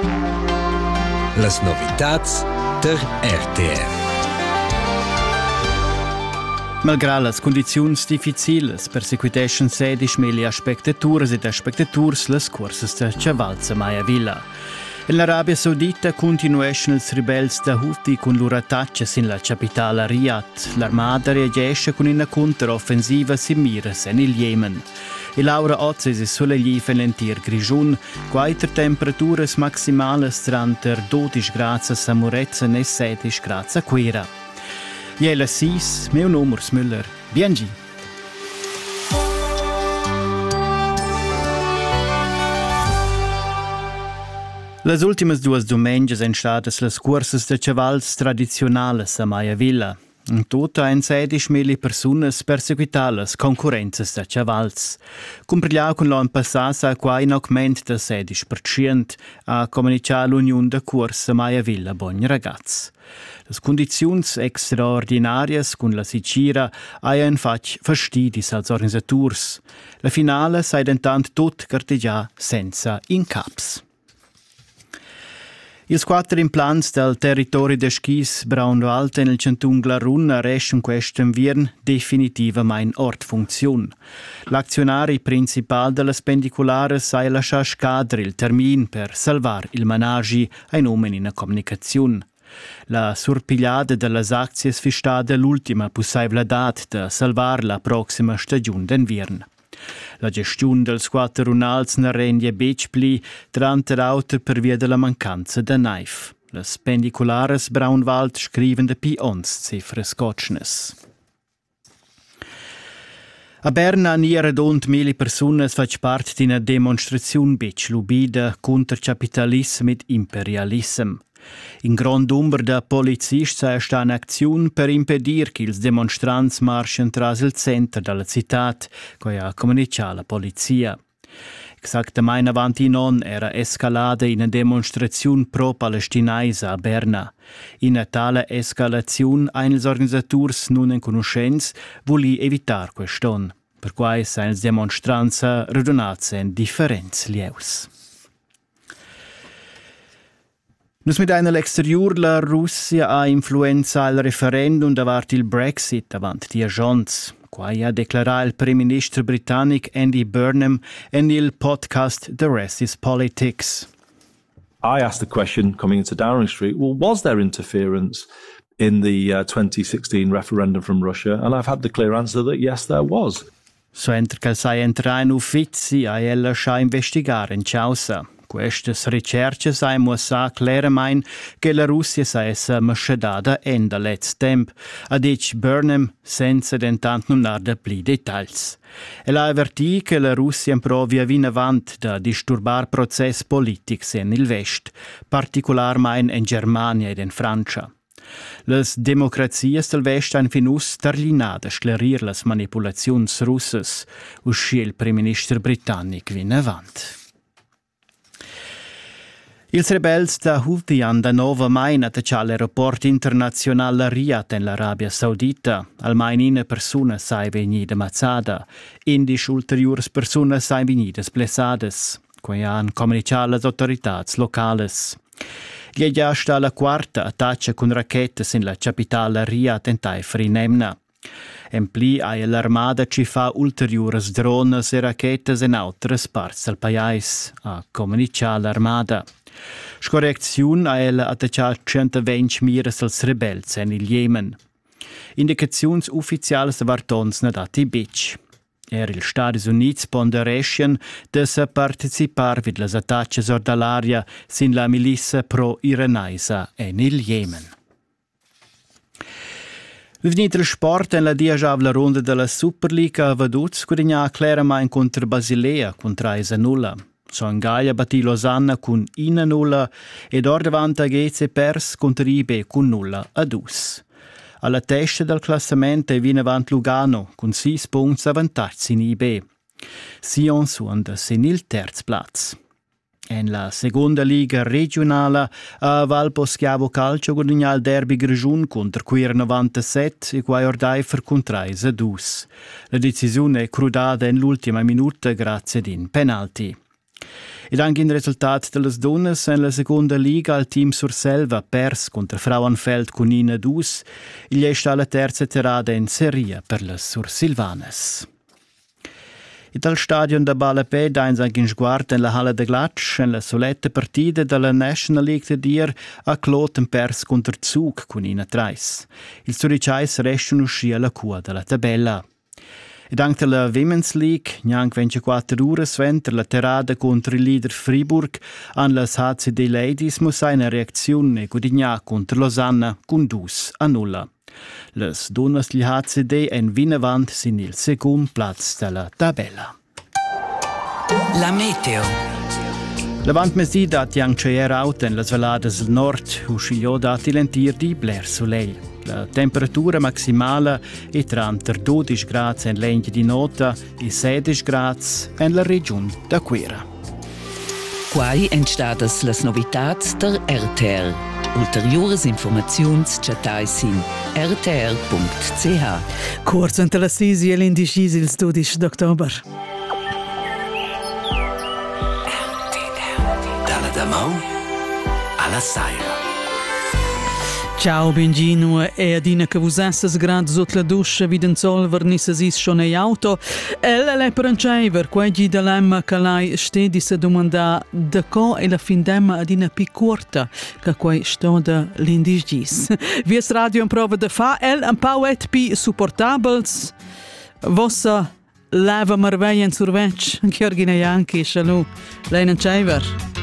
Las novitats der RTR. Malgrà las condiziuns difficiles, persecutation sedisch melia spectatures ed spectaturs las cursas de Chavalza Maya Villa. In l'Arabia Saudita continueschen ils rebels da Houthi con loro attacches in la capitale Riyadh. L'armada reagisce con una controffensiva simiras in il Yemen. E l'aura oggi si sulle gli fenlentir grigiun, quaiter temperaturas maximales tranter 12 gradi a Murezza e 16 gradi a Quera. Jela 6, meu nome è Müller. Biengi. Las ultimas duas domengas en stadas las cursas de chavals tradizionales a Maya Villa. In tutta en 16.000 personas perseguitalas concurrenzas de chavals. Comprigliau con l'an passasa qua in augment de 16% a comunicar l'Union de Cursa Maya Villa Bon Ragaz. Las condiziuns extraordinarias con la Sicira haien fatg fastidis als organisaturs. La finale sai dentant tot cartegià senza incaps. Ils quattro implants del territorio de skis Braunwald en il cantun Glarun resten questo viern definitivamente ort funzion. L'azionari principal della spendiculare sai lasciar scadere il termin per salvar il managi ai nomen in comunicazione. La surpigliada delle azioni fi stada l'ultima possibilità de salvar la prossima stagione d'inverno. La gestione dels quattro runals ne rende becpli trante auter per via della mancanza de naif. Les pendiculares Braunwald scriven de pi 11 cifres scotchnes. A Berna niera dont 1000 personas fac part d'ina demonstraziun bec lubida contra capitalism ed imperialism. In grand number de polizists sta in acziun per impedir che ils demonstrants marschen tras il centro della citat, coi ha comunicato la polizia. Exactamente avanti non era escalada in una demonstrazione pro-palestinaisa a Berna. In una tale escalazione ein ils organisators non in conoscenza voli evitar queston, per quai sein ils demonstrants radunats en differents lieus. Nus mit einer l'exterior la Russia ha influenza il referendum davart il Brexit avant die Agents. Quai ha declarat il Prime Minister britannic Andy Burnham en il podcast The Rest is Politics. I asked the question coming into Downing Street, well, was there interference in the 2016 referendum from Russia? And I've had the clear answer that yes, there was. So enter che sai entra in uffizi a ella scha investigare in causa. Queste ricerche sai mossa chiaramente che la Russia sa essa mascedada en da let's temp, a dic Burnham senza dentant non narda pli detalls. Ella avvertì che la Russia provia vin avant da disturbar process politics en il West, particolarmente in Germania ed in Francia. Les democrazias del West han finus terlinada sclarir las manipulazions russas, usci il Prime Minister britannic vin avant. Ils rebels da Houthi han da nova main attacciat l'aeroport internazionale Riyadh en l'Arabia Saudita. Almain una persona sai vegnida mazzada. 11 ulteriors personas sai vegnidas blessades, quai han comunicat las autoritats locales. Gli già sta la quarta attaccia con rachetes in la capitale Riyadh en Taifer in Emna. Empli ha l'armada ci fa ulteriores drones e rachetes in altres parts del pais, a comunicat l'armada. Scorreziun ha ella attacciat 120 miras als rebels en il Yemen. Indicaziuns ufficials vartons na dati bic. Il Stati Units ponderescian de se participar vid las attacces ordalaria sin la milissa pro-iranaisa en il Yemen. Vivnit il sport en la diajavla ronda della Superliga veduts guadagnar claramente contra Basilea con 3-0. Son Gaia battì Losanna con 1-0 ed or davanti a Ghezze pers contro IB con 0-2. Alla testa del classamento viene avanti Lugano con 6 punti avantage in IB. Sion suondas in il terzo platz. En la seconda liga regionale a Valposchiavo Calcio guadagna il derby Grigiun contro Quir 97 e quai Ordaifer con 3-2. La decisione è crudata in l'ultima minuta grazie ad un penalty. Ed anche in risultat delle donne in la seconda liga al team Surselva pers contro Frauenfeld con Ina Dus. Il è stata la terza tirata in serie per le Sursilvanes. E dal stadion da Balapè dains anche in sguardo in la Halle de Glatsch in la soletta partita della National League di ieri a Kloten pers contro Zug con Ina Treis. Il Zurichais restano uscì alla cua della tabella. Ed anche la Women's League, neanche 24 ore sventer la tirata contro il leader Fribourg, an las HCD Ladies muss eine reazione gudigna contro Lausanne con 2-0. Les donnes di HCD en vinavant sin il second plaz della tabella. La meteo. Levant mesdi dat yang chair out en las velades del nord, uscillo dat lentir di bler soleil. La temperatura maximale è tra 12 gradi in Legna di Nota e 16 gradi in la regione da Quera. Quai entstadas las novitats der RTR. Ulteriores informaziuns chatais in rtr.ch. Corso entre la 6 e l'11 il 12 d'october. Dalla Damau alla Saira. Ciao Bengino e adina che vos essas grad sot la duscia vid en sol vernisses is schon ei auto. Le prancheiver quegi de lemma che lei stedi se domanda de co e la fin demma adina pi curta che quei stoda l'indigis. Vies radio in prova de fa un pauet pi supportables. Vossa leva marveien survec, Georgina Janki, shalom. Leinen Cheiver.